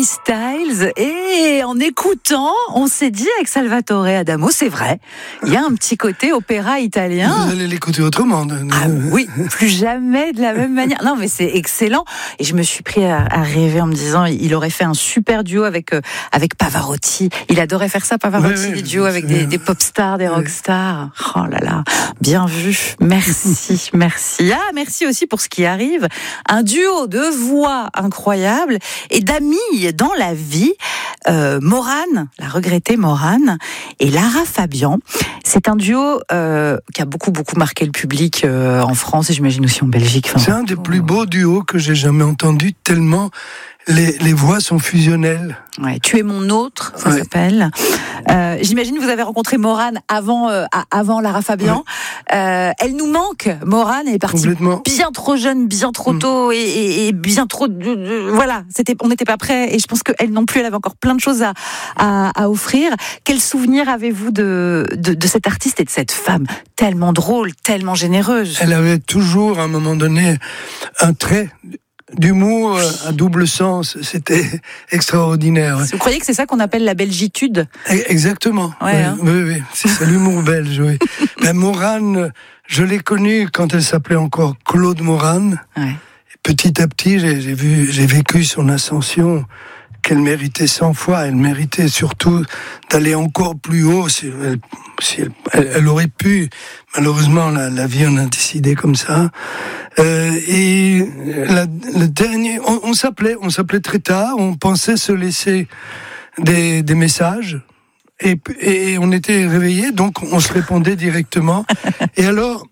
Harry Styles. Et en écoutant, on s'est dit avec Salvatore Adamo, c'est vrai, il y a un petit côté opéra italien. Vous allez l'écouter autrement. Oui, plus jamais de la même manière. Non, mais c'est excellent. Et je me suis pris à rêver en me disant, il aurait fait un super duo avec Pavarotti. Il adorait faire ça, Pavarotti, des duos avec des pop stars, des rock stars. Oh là là, bien vu. Merci, merci. Ah, merci aussi pour ce qui arrive. Un duo de voix incroyable et d'amis dans la vie. Morane, la regrettée Morane, et Lara Fabian. C'est un duo qui a beaucoup marqué le public en France et j'imagine aussi en Belgique. C'est un des plus beaux duos que j'ai jamais entendu, tellement les voix sont fusionnelles. Ouais, Tu es mon autre, ça s'appelle. J'imagine que vous avez rencontré Morane avant Lara Fabian. Ouais. Elle nous manque. Morane est partie bien trop jeune, bien trop tôt et bien trop. Voilà, on n'était pas prêts et je pense qu'elle non plus, elle avait encore plein de choses à offrir. Quel souvenir avez-vous de cette artiste et de cette femme tellement drôle, tellement généreuse? Elle avait toujours, à un moment donné, un trait d'humour à double sens, c'était extraordinaire. Vous croyez que c'est ça qu'on appelle la belgitude? Exactement. Ouais, oui, c'est l'humour belge. Oui. Mais Morane, je l'ai connue quand elle s'appelait encore Claude Morane. Ouais. Petit à petit, j'ai vécu son ascension qu'elle méritait 100 fois. Elle méritait surtout d'aller encore plus haut. Si elle aurait pu. Malheureusement, la vie en a décidé comme ça. Et le dernier, on s'appelait très tard. On pensait se laisser des messages. Et on était réveillés, donc on se répondait directement. Et alors,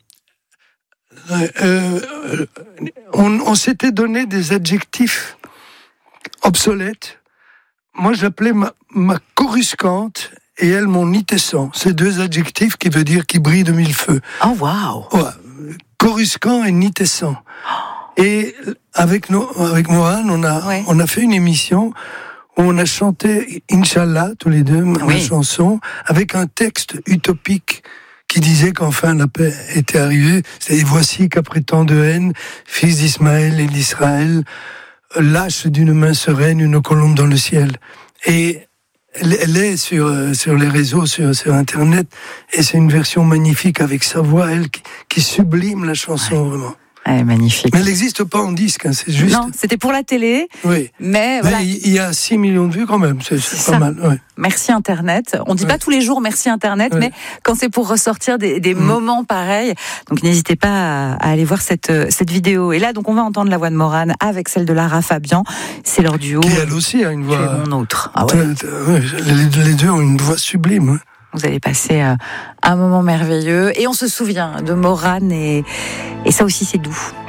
on s'était donné des adjectifs obsolètes. Moi, j'appelais ma coruscante et elle mon nitescent. C'est deux adjectifs qui veut dire qui brille de mille feux. Oh, waouh! Ouais. Coruscant et nitescent. Et avec Morane, on a fait une émission où on a chanté Inch'Allah, tous les deux, ma chanson, avec un texte utopique qui disait qu'enfin la paix était arrivée. C'est « Voici qu'après tant de haine, fils d'Ismaël et d'Israël, lâche d'une main sereine une colombe dans le ciel. » Et elle est sur les réseaux, sur Internet, et c'est une version magnifique avec sa voix, elle, qui sublime la chanson, vraiment. Ouais, magnifique. Mais elle n'existe pas en disque, hein, c'est juste... Non, c'était pour la télé. Oui. Mais voilà. Il y a 6 millions de vues quand même, c'est pas mal. Ouais. Merci Internet. On dit pas tous les jours merci Internet, mais quand c'est pour ressortir des moments pareils, donc n'hésitez pas à aller voir cette vidéo. Et là, donc on va entendre la voix de Morane avec celle de Lara Fabian. C'est leur duo. Qui elle aussi a une voix... Tu es mon autre. Ah ouais. Les deux ont une voix sublime. Ouais. Vous allez passer un moment merveilleux et on se souvient de Morane et ça aussi c'est doux.